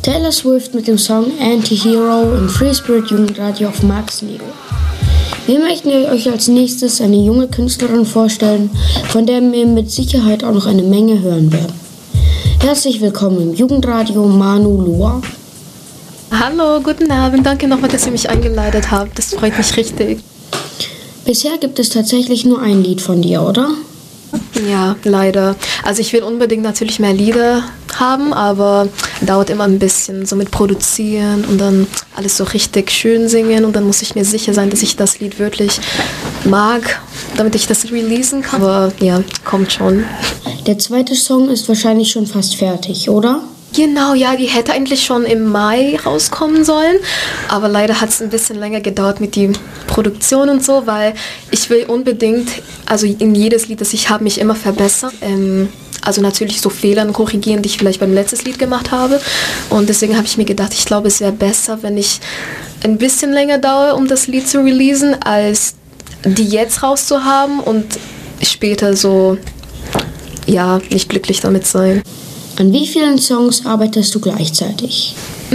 Taylor Swift mit dem Song Anti-Hero im Free Spirit Jugendradio auf Max Neo. Wir möchten euch als nächstes eine junge Künstlerin vorstellen, von der wir mit Sicherheit auch noch eine Menge hören werden. Herzlich willkommen im Jugendradio Manu Lua. Hallo, guten Abend. Danke nochmal, dass ihr mich eingeladen habt. Das freut mich richtig. Bisher gibt es tatsächlich nur ein Lied von dir, oder? Ja, leider. Also ich will unbedingt natürlich mehr Lieder haben, aber dauert immer ein bisschen, so mit produzieren und dann alles so richtig schön singen und dann muss ich mir sicher sein, dass ich das Lied wirklich mag, damit ich das releasen kann. Aber ja, kommt schon. Der zweite Song ist wahrscheinlich schon fast fertig, oder? Genau, ja, die hätte eigentlich schon im Mai rauskommen sollen, aber leider hat es ein bisschen länger gedauert mit der Produktion und so, weil ich will unbedingt, also in jedes Lied, das ich habe, mich immer verbessern. Also natürlich so Fehler korrigieren, die ich vielleicht beim letzten Lied gemacht habe. Und deswegen habe ich mir gedacht, ich glaube, es wäre besser, wenn ich ein bisschen länger dauere, um das Lied zu releasen, als die jetzt rauszuhaben und später so, ja, nicht glücklich damit sein. An wie vielen Songs arbeitest du gleichzeitig?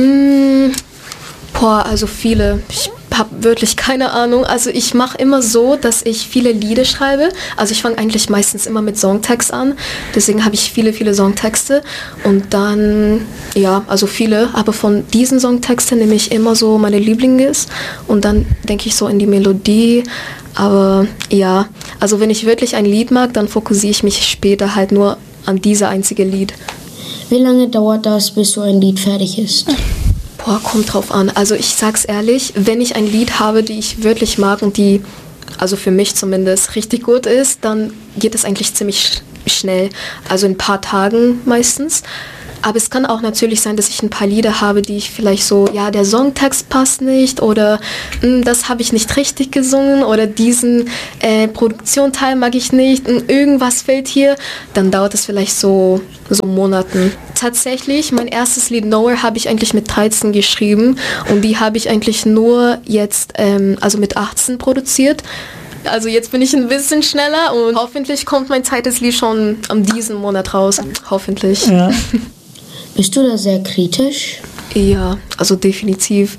Also viele. Ich habe wirklich keine Ahnung. Also ich mache immer so, dass ich viele Lieder schreibe. Also ich fange eigentlich meistens immer mit Songtext an. Deswegen habe ich viele Songtexte. Und dann, ja, also viele. Aber von diesen Songtexten nehme ich immer so meine Lieblinge. Und dann denke ich so in die Melodie. Aber ja, also wenn ich wirklich ein Lied mag, dann fokussiere ich mich später halt nur an diese einzige Lied. Wie lange dauert das, bis so ein Lied fertig ist? Kommt drauf an. Also ich sag's ehrlich, wenn ich ein Lied habe, die ich wirklich mag und die, also für mich zumindest, richtig gut ist, dann geht es eigentlich ziemlich schnell. Also in ein paar Tagen meistens. Aber es kann auch natürlich sein, dass ich ein paar Lieder habe, die ich vielleicht so, ja, der Songtext passt nicht oder das habe ich nicht richtig gesungen oder diesen Produktionsteil mag ich nicht, irgendwas fehlt hier. Dann dauert es vielleicht so Monaten. Tatsächlich, mein erstes Lied Nowhere habe ich eigentlich mit 13 geschrieben und die habe ich eigentlich nur jetzt, also mit 18 produziert. Also jetzt bin ich ein bisschen schneller und hoffentlich kommt mein zweites Lied schon am diesen Monat raus. Hoffentlich. Ja. Bist du da sehr kritisch? Ja, also definitiv.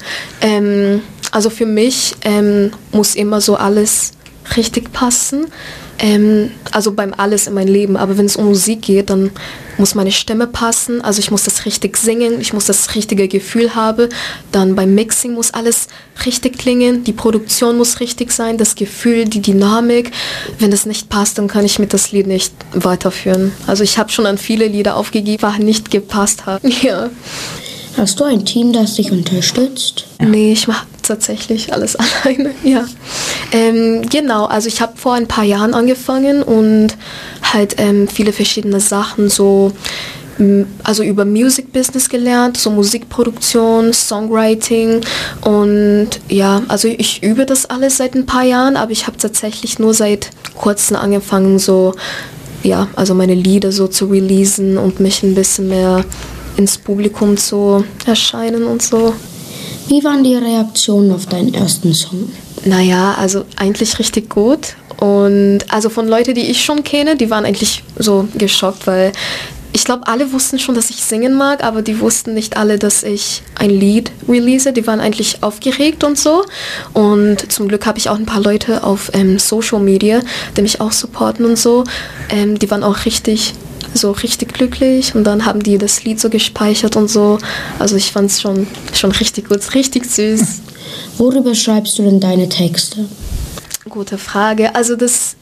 Also für mich muss immer so alles richtig passen. Also beim alles in meinem Leben. Aber wenn es um Musik geht, dann muss meine Stimme passen. Also ich muss das richtig singen, ich muss das richtige Gefühl haben. Dann beim Mixing muss alles richtig klingen, die Produktion muss richtig sein, das Gefühl, die Dynamik. Wenn das nicht passt, dann kann ich mit das Lied nicht weiterführen. Also ich habe schon an viele Lieder aufgegeben, die nicht gepasst haben. Ja. Hast du ein Team, das dich unterstützt? Nee, ich mache tatsächlich alles alleine, ja. Genau, also ich habe vor ein paar Jahren angefangen und halt viele verschiedene Sachen so, also über Music Business gelernt, so Musikproduktion, Songwriting und ja, also ich übe das alles seit ein paar Jahren, aber ich habe tatsächlich nur seit kurzem angefangen, so, ja, also meine Lieder so zu releasen und mich ein bisschen mehr ins Publikum zu erscheinen und so. Wie waren die Reaktionen auf deinen ersten Song? Naja, also eigentlich richtig gut. Und also von Leuten, die ich schon kenne, die waren eigentlich so geschockt, weil ich glaube, alle wussten schon, dass ich singen mag, aber die wussten nicht alle, dass ich ein Lied release. Die waren eigentlich aufgeregt und so. Und zum Glück habe ich auch ein paar Leute auf Social Media, die mich auch supporten und so. Die waren auch richtig glücklich und dann haben die das Lied so gespeichert und so. Also ich fand es schon richtig gut, richtig süß. Worüber schreibst du denn deine Texte? Gute Frage. Also das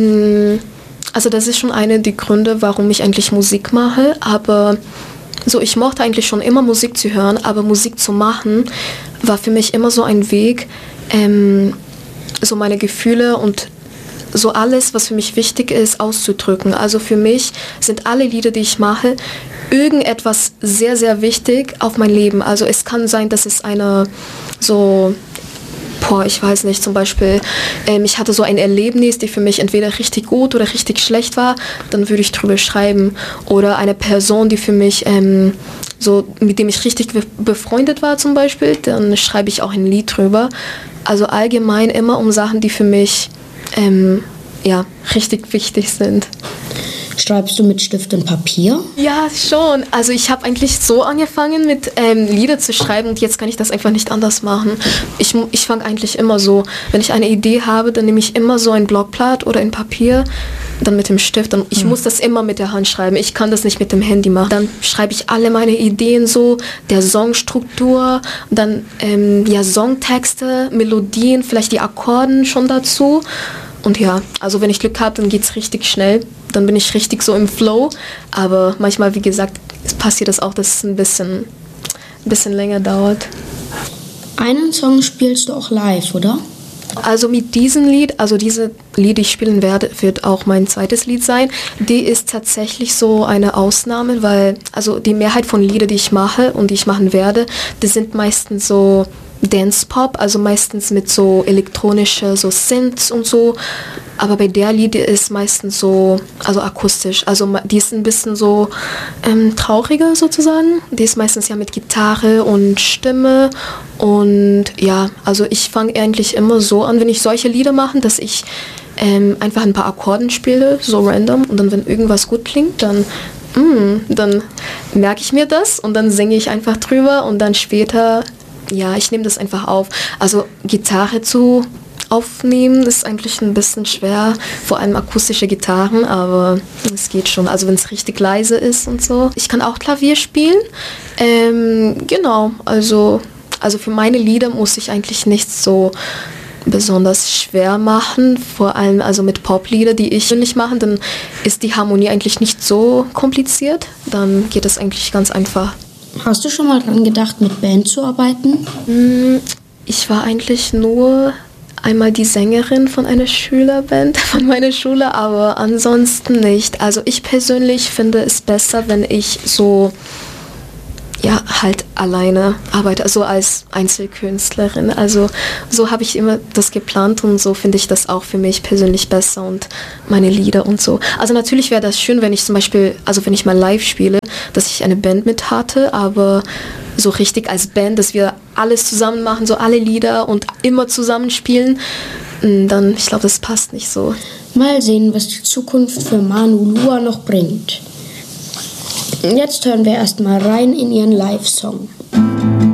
ist schon einer der Gründe, warum ich eigentlich Musik mache. Aber so, ich mochte eigentlich schon immer Musik zu hören, aber Musik zu machen war für mich immer so ein Weg, so meine Gefühle und so alles, was für mich wichtig ist, auszudrücken. Also für mich sind alle Lieder, die ich mache, irgendetwas sehr, sehr wichtig auf mein Leben. Also es kann sein, dass es eine so, ich weiß nicht, zum Beispiel, ich hatte so ein Erlebnis, die für mich entweder richtig gut oder richtig schlecht war, dann würde ich drüber schreiben. Oder eine Person, die für mich so, mit dem ich richtig befreundet war zum Beispiel, dann schreibe ich auch ein Lied drüber. Also allgemein immer um Sachen, die für mich richtig wichtig sind. Schreibst du mit Stift und Papier? Ja, schon. Also ich habe eigentlich so angefangen mit Lieder zu schreiben und jetzt kann ich das einfach nicht anders machen. Ich fange eigentlich immer so, wenn ich eine Idee habe, dann nehme ich immer so ein Blockblatt oder ein Papier, dann mit dem Stift. Dann, ich muss das immer mit der Hand schreiben. Ich kann das nicht mit dem Handy machen. Dann schreibe ich alle meine Ideen so, der Songstruktur, dann Songtexte, Melodien, vielleicht die Akkorden schon dazu. Und ja, also wenn ich Glück habe, dann geht es richtig schnell. Dann bin ich richtig so im Flow. Aber manchmal, wie gesagt, passiert das auch, dass es ein bisschen länger dauert. Einen Song spielst du auch live, oder? Also mit diesem Lied, also diese Lied, die ich spielen werde, wird auch mein zweites Lied sein. Die ist tatsächlich so eine Ausnahme, weil also die Mehrheit von Liedern, die ich mache und die ich machen werde, die sind meistens so Dance-Pop, also meistens mit so elektronische, so Synths und so. Aber bei der Lied ist meistens so, also akustisch. Also die ist ein bisschen so trauriger sozusagen. Die ist meistens ja mit Gitarre und Stimme. Und ja, also ich fange eigentlich immer so an, wenn ich solche Lieder mache, dass ich einfach ein paar Akkorden spiele, so random. Und dann, wenn irgendwas gut klingt, dann merke ich mir das und dann singe ich einfach drüber und dann später, ja, ich nehme das einfach auf. Also Gitarre zu aufnehmen ist eigentlich ein bisschen schwer, vor allem akustische Gitarren, aber es geht schon. Also wenn es richtig leise ist und so. Ich kann auch Klavier spielen. Genau, also für meine Lieder muss ich eigentlich nichts so besonders schwer machen, vor allem also mit Poplieder, die ich nicht mache, dann ist die Harmonie eigentlich nicht so kompliziert, dann geht es eigentlich ganz einfach. Hast du schon mal dran gedacht, mit Band zu arbeiten? Ich war eigentlich nur einmal die Sängerin von einer Schülerband von meiner Schule, aber ansonsten nicht. Also ich persönlich finde es besser, wenn ich so halt alleine arbeite, also als Einzelkünstlerin. Also so habe ich immer das geplant und so finde ich das auch für mich persönlich besser und meine Lieder und so. Also natürlich wäre das schön, wenn ich zum Beispiel, also wenn ich mal live spiele, dass ich eine Band mit hatte, aber so richtig als Band, dass wir alles zusammen machen, so alle Lieder und immer zusammen spielen, dann, ich glaube, das passt nicht so. Mal sehen, was die Zukunft für Manu Lua noch bringt. Jetzt hören wir erstmal rein in ihren Live-Song.